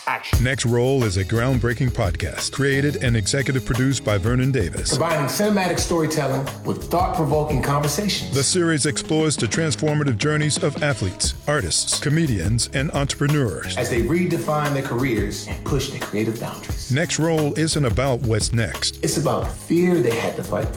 Action. Next Roll is a groundbreaking podcast created and executive produced by Vernon Davis. Combining cinematic storytelling with thought-provoking conversations. The series explores the transformative journeys of athletes, artists, comedians, and entrepreneurs as they redefine their careers and push their creative boundaries. Next Roll isn't about what's next. It's about fear they had to fight